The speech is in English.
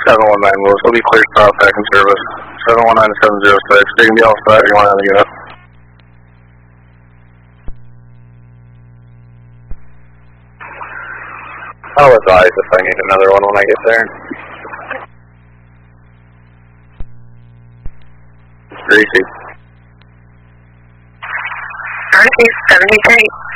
719 Lewis, will be clear stop back in service. 719706, you can be all set, you want to get up. I'll advise if I need another one when I get there. Greasy. Greasy, 73.